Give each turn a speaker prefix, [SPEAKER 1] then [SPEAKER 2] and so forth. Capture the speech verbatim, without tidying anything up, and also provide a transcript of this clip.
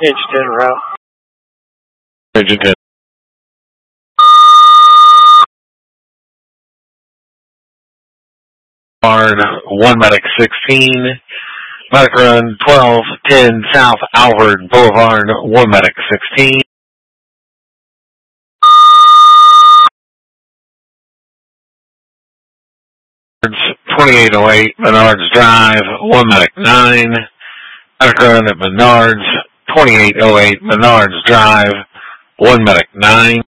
[SPEAKER 1] Engine ten route.
[SPEAKER 2] Engine ten. one medic sixteen, medic run twelve ten South Alvord Boulevard, one medic sixteen. twenty-eight oh eight Menards Drive, one medic nine, medic run at Menards, twenty-eight oh eight Menards Drive, one medic nine.